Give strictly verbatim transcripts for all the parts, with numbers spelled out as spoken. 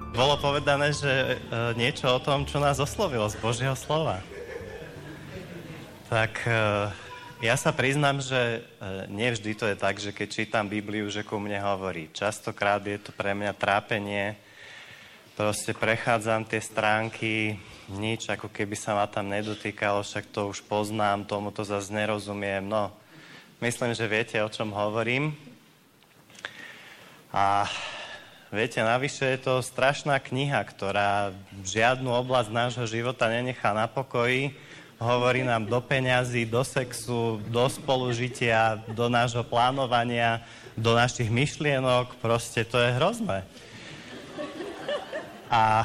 Bolo povedané, že e, niečo o tom, čo nás oslovilo z Božieho slova. Tak e, ja sa priznám, že e, nevždy to je tak, že keď čítam Bibliu, že ku mne hovorí. Častokrát je to pre mňa trápenie. Proste prechádzam tie stránky, nič, ako keby sa ma tam nedotýkalo, však to už poznám, tomu to zase nerozumiem. No, myslím, že viete, o čom hovorím. A viete, navyše je to strašná kniha, ktorá žiadnu oblasť nášho života nenechá na pokoji. Hovorí nám do peňazí, do sexu, do spolužitia, do nášho plánovania, do našich myšlienok. Proste to je hrozné. A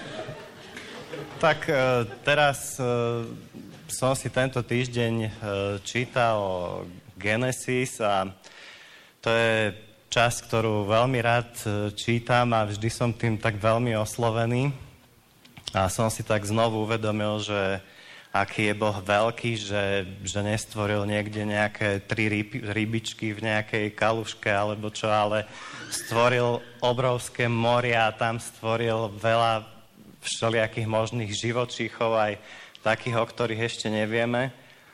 tak teraz som si tento týždeň čítal o Genesis a to je časť, ktorú veľmi rád čítam a vždy som tým tak veľmi oslovený. A som si tak znovu uvedomil, že aký je Boh veľký, že, že nestvoril niekde nejaké tri ryb, rybičky v nejakej kaluške alebo čo, ale stvoril obrovské moria a tam stvoril veľa všelijakých možných živočíchov, aj takých, o ktorých ešte nevieme.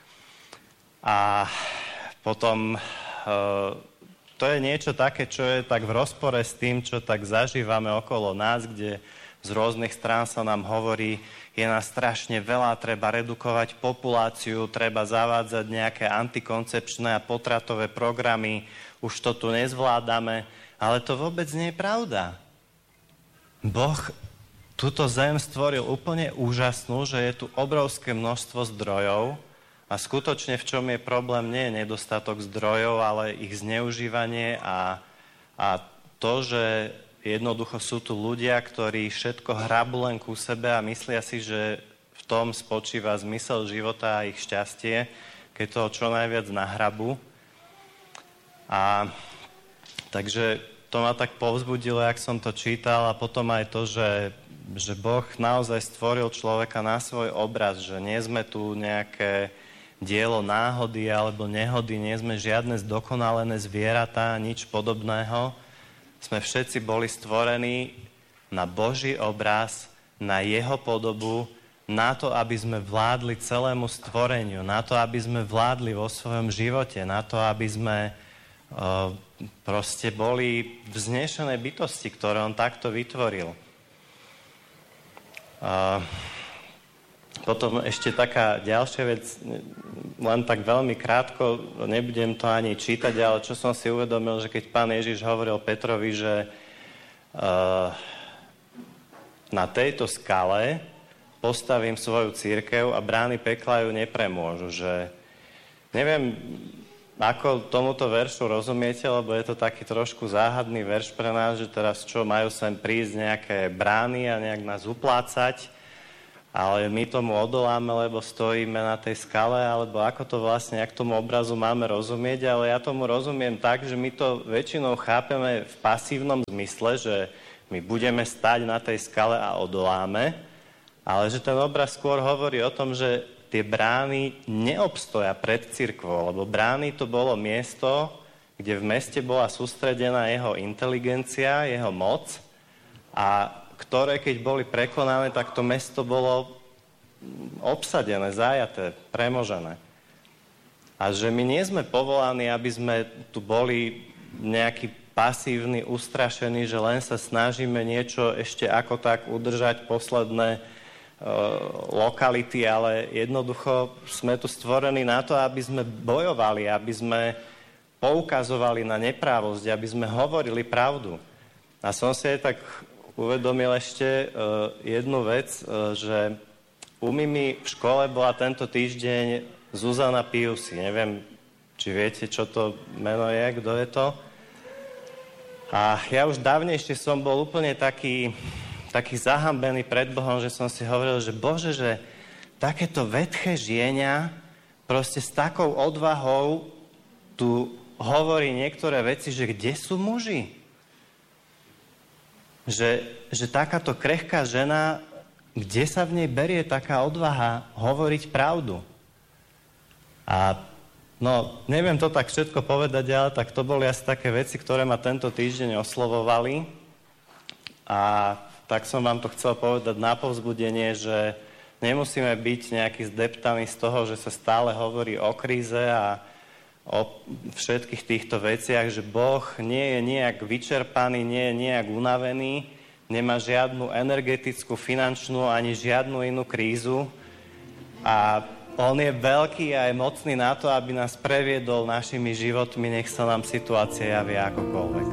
A potom... E, To je niečo také, čo je tak v rozpore s tým, čo tak zažívame okolo nás, kde z rôznych strán sa nám hovorí, je nás strašne veľa, treba redukovať populáciu, treba zavádzať nejaké antikoncepčné a potratové programy, už to tu nezvládame, ale to vôbec nie je pravda. Boh túto zem stvoril úplne úžasnú, že je tu obrovské množstvo zdrojov, a skutočne v čom je problém, nie je nedostatok zdrojov, ale ich zneužívanie a, a to, že jednoducho sú tu ľudia, ktorí všetko hrabú len ku sebe a myslia si, že v tom spočíva zmysel života a ich šťastie, keď toho čo najviac nahrabú. A takže to ma tak povzbudilo, jak som to čítal, a potom aj to, že, že Boh naozaj stvoril človeka na svoj obraz, že nie sme tu nejaké dielo náhody alebo nehody, nie sme žiadne zdokonalené zvieratá, nič podobného. Sme všetci boli stvorení na Boží obraz, na jeho podobu, na to, aby sme vládli celému stvoreniu, na to, aby sme vládli vo svojom živote, na to, aby sme uh, proste boli vznešené bytosti, ktoré on takto vytvoril. Uh, Potom ešte taká ďalšia vec, len tak veľmi krátko, nebudem to ani čítať, ale čo som si uvedomil, že keď Pán Ježiš hovoril Petrovi, že uh, na tejto skale postavím svoju cirkev a brány pekla ju nepremôžu, že neviem, ako tomuto veršu rozumiete, lebo je to taký trošku záhadný verš pre nás, že teraz čo, majú sem prísť nejaké brány a nejak nás uplácať, ale my tomu odoláme, lebo stojíme na tej skale, alebo ako to vlastne, jak tomu obrazu máme rozumieť, ale ja tomu rozumiem tak, že my to väčšinou chápeme v pasívnom zmysle, že my budeme stať na tej skale a odoláme, ale že ten obraz skôr hovorí o tom, že tie brány neobstoja pred cirkvou, lebo brány to bolo miesto, kde v meste bola sústredená jeho inteligencia, jeho moc a ktoré, keď boli prekonané, tak to mesto bolo obsadené, zajaté, premožené. A že my nie sme povolaní, aby sme tu boli nejaký pasívny, ustrašený, že len sa snažíme niečo ešte ako tak udržať posledné e, lokality, ale jednoducho sme tu stvorení na to, aby sme bojovali, aby sme poukazovali na neprávosť, aby sme hovorili pravdu. A som si aj tak uvedomil ešte uh, jednu vec, uh, že u Mimi v škole bola tento týždeň Zuzana Piusi. Neviem, či viete, čo to meno je, kto je to. A ja už dávnejšie som bol úplne taký, taký zahambený pred Bohom, že som si hovoril, že Bože, že takéto vetché žienia proste s takou odvahou tu hovorí niektoré veci, že kde sú muži? Že, že takáto krehká žena, kde sa v nej berie taká odvaha hovoriť pravdu? A no, neviem to tak všetko povedať, ale tak to boli asi také veci, ktoré ma tento týždeň oslovovali. A tak som vám to chcel povedať na povzbudenie, že nemusíme byť nejaký zdeptaní z toho, že sa stále hovorí o kríze a o všetkých týchto veciach, že Boh nie je nejak vyčerpaný, nie je nejak unavený, nemá žiadnu energetickú, finančnú ani žiadnu inú krízu a on je veľký a je mocný na to, aby nás previedol našimi životmi, nech sa nám situácia javí akokoľvek.